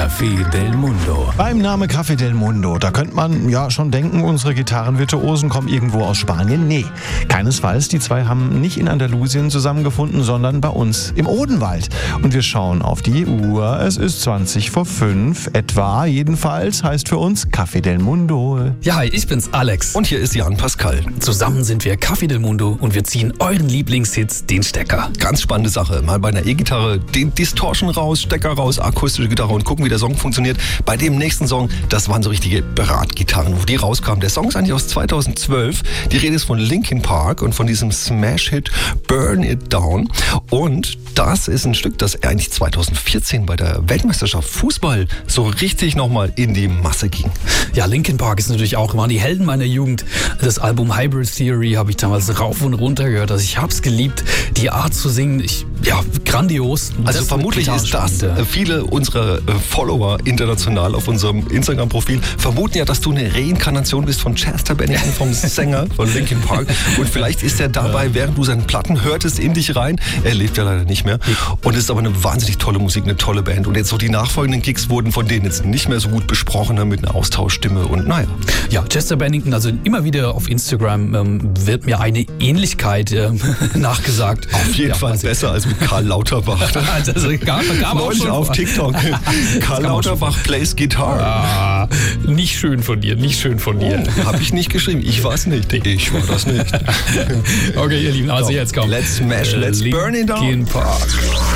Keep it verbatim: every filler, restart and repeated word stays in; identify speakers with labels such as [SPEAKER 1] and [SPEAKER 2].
[SPEAKER 1] Café del Mundo.
[SPEAKER 2] Beim Name Café del Mundo, da könnte man ja schon denken, unsere Gitarrenvirtuosen kommen irgendwo aus Spanien. Nee, keinesfalls. Die zwei haben nicht in Andalusien zusammengefunden, sondern bei uns im Odenwald. Und wir schauen auf die Uhr. Es ist zwanzig vor fünf etwa. Jedenfalls heißt für uns Café del Mundo.
[SPEAKER 3] Ja, hi, ich bin's Alex.
[SPEAKER 4] Und hier ist Jan Pascal.
[SPEAKER 3] Zusammen sind wir Café del Mundo und wir ziehen euren Lieblingshits den Stecker.
[SPEAKER 4] Ganz spannende Sache. Mal bei einer E-Gitarre den Distortion raus, Stecker raus, akustische Gitarre und gucken, wie der Song funktioniert. Bei dem nächsten Song, das waren so richtige Beratgitarren, wo die rauskamen. Der Song ist eigentlich aus zweitausendzwölf. Die Rede ist von Linkin Park und von diesem Smash-Hit Burn It Down. Und das ist ein Stück, das eigentlich zweitausendvierzehn bei der Weltmeisterschaft Fußball so richtig nochmal in die Masse ging.
[SPEAKER 3] Ja, Linkin Park ist natürlich auch, waren die Helden meiner Jugend. Das Album Hybrid Theory habe ich damals rauf und runter gehört. Also ich habe es geliebt, die Art zu singen. Ich, ja, grandios.
[SPEAKER 4] Also
[SPEAKER 3] das
[SPEAKER 4] vermutlich ist das, äh, viele unserer äh, Follower international auf unserem Instagram-Profil vermuten ja, dass du eine Reinkarnation bist von Chester Bennington, vom Sänger von Linkin Park. Und vielleicht ist er dabei, während du seine Platten hörtest, in dich rein. Er lebt ja leider nicht mehr. Und es ist aber eine wahnsinnig tolle Musik, eine tolle Band. Und jetzt so die nachfolgenden Gigs wurden von denen jetzt nicht mehr so gut besprochen, mit einer Austauschstimme und naja.
[SPEAKER 3] Ja, Chester Bennington, also immer wieder auf Instagram ähm, wird mir eine Ähnlichkeit ähm, nachgesagt.
[SPEAKER 4] Auf jeden
[SPEAKER 3] ja,
[SPEAKER 4] Fall
[SPEAKER 3] also
[SPEAKER 4] besser als mit Karl Lauterbach.
[SPEAKER 3] Also gab, gab
[SPEAKER 4] Neulich auf TikTok. Karl Lauterbach plays Guitar.
[SPEAKER 3] Ah, nicht schön von dir, nicht schön von dir.
[SPEAKER 4] Oh, hab ich nicht geschrieben. Ich war es nicht. Ich war das nicht.
[SPEAKER 3] Okay, ihr Lieben, also
[SPEAKER 4] so,
[SPEAKER 3] jetzt kommt
[SPEAKER 4] Let's smash, let's
[SPEAKER 3] äh,
[SPEAKER 4] burn it down.
[SPEAKER 3] Linkin Park.